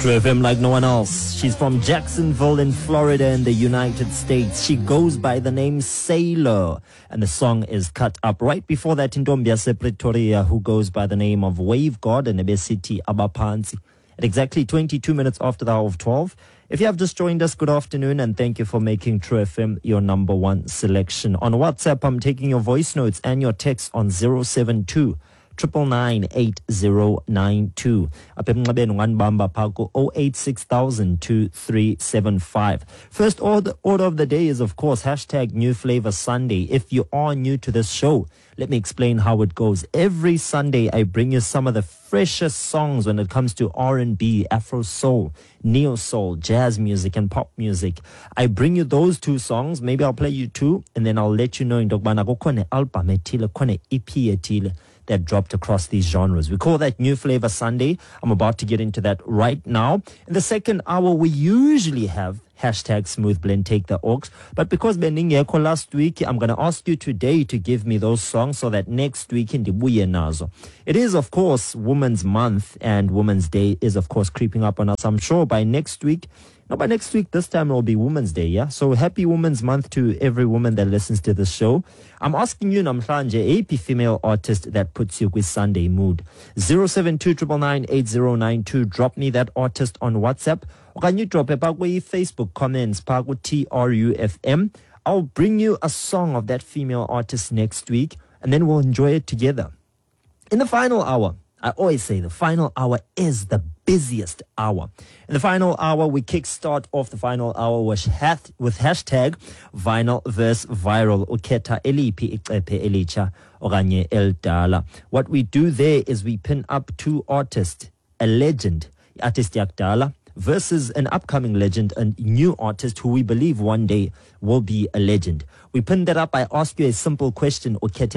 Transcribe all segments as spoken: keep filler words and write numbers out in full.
True F M like no one else. She's from Jacksonville in Florida in the United States. She goes by the name Sailor, and the song is Cut Up. Right before that, Ntombi Pretoria, who goes by the name of Wave God and Ebe City Abapansi. At exactly twenty-two minutes after the hour of twelve. If you have just joined us, good afternoon, and thank you for making True F M your number one selection. On WhatsApp, I'm taking your voice notes and your texts on zero seven two Triple nine eight zero nine two. Apemngabeni wanbamba phako oh eight six thousand two three seven five. First order order of the day is, of course, hashtag New Flavor Sunday. If you are new to this show, let me explain how it goes. Every Sunday, I bring you some of the freshest songs when it comes to R and B, Afro soul, neo soul, jazz music, and pop music. I bring you those two songs. Maybe I'll play you two, and then I'll let you know in Dogbana kone album etile, kone E P etile that dropped across these genres. We call that New Flavor Sunday. I'm about to get into that right now. In the second hour, we usually have hashtag Smooth Blend Take the Aux. But because Beningeko last week, I'm going to ask you today to give me those songs so that next week in Dibuye Nazo. It is, of course, Women's Month, and Women's Day is, of course, creeping up on us. I'm sure by next week, no, by next week, this time it will be Women's Day, yeah? So happy Women's Month to every woman that listens to this show. I'm asking you, Namhlanje, A P female artist that puts you with Sunday mood. zero seven two nine nine eight zero nine two. Drop me that artist on WhatsApp. Or can you drop it back with Facebook comments, Pago T R U F M. I'll bring you a song of that female artist next week, and then we'll enjoy it together. In the final hour, I always say the final hour is the busiest hour. In the final hour, we kickstart off the final hour with, hath, with hashtag Vinyl verse Viral. Uketa elipi icepe elicha okanye eldala. What we do there is we pin up two artists, a legend, artist yakdala, versus an upcoming legend, a new artist who we believe one day will be a legend. We pin that up. I ask you a simple question.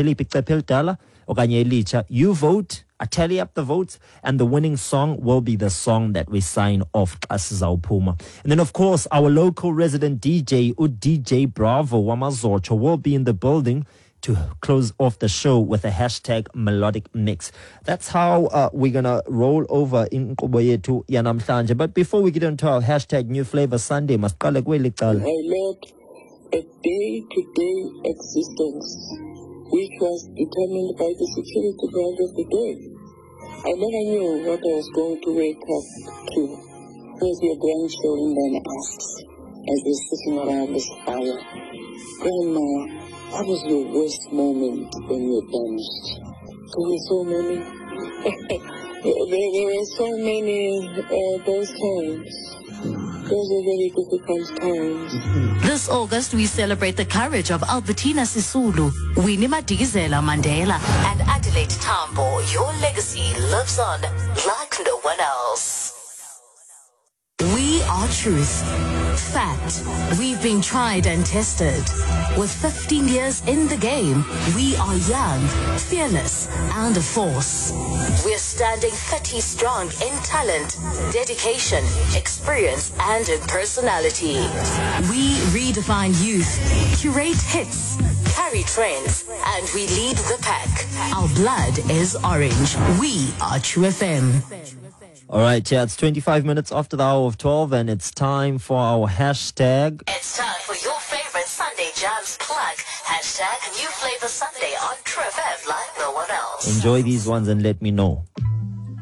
You vote, I tally up the votes, and the winning song will be the song that we sign off. And then, of course, our local resident D J, D J Bravo Wamazorcho, will be in the building to close off the show with a hashtag melodic mix. That's how uh, we're going to roll over in Koboyetu Yanamhlanje. But before we get into our hashtag New Flavor Sunday, Maskale Gwelital. I led a day-to-day existence which was determined by the security guard of the day. I never knew what I was going to wake up to. Where's your grandchildren asks as they're sitting around this fire. Grandma, what was your worst moment when you danced? There were so many. there, there were so many uh, those times. Those are very difficult times. This August, we celebrate the courage of Albertina Sisulu, Winnie Madikizela Mandela, and Adelaide Tambo. Your legacy lives on like no one else. We are truth. Fact. We've been tried and tested. With fifteen years in the game, we are young, fearless, and a force. We're standing thirty strong in talent, dedication, experience, and in personality. We redefine youth, curate hits, carry trends, and we lead the pack. Our blood is orange. We are True F M. All right, yeah, it's twenty-five minutes after the hour of twelve, and it's time for our hashtag. It's time for your favorite Sunday Jams plug. Hashtag New Flavor Sunday on True F M like no one else. Enjoy these ones and let me know.